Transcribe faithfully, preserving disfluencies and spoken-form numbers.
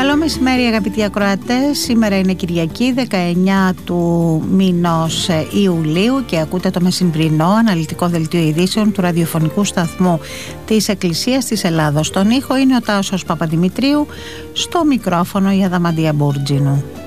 Καλό μεσημέρι αγαπητοί ακροατές. Σήμερα είναι Κυριακή δεκαεννιά του μηνός Ιουλίου και ακούτε το μεσημβρινό αναλυτικό δελτίο ειδήσεων του ραδιοφωνικού σταθμού της Εκκλησίας της Ελλάδος. Στον ήχο είναι ο Τάσος Παπαδημητρίου, στο μικρόφωνο η Αδαμαντία Μπούρτζινου.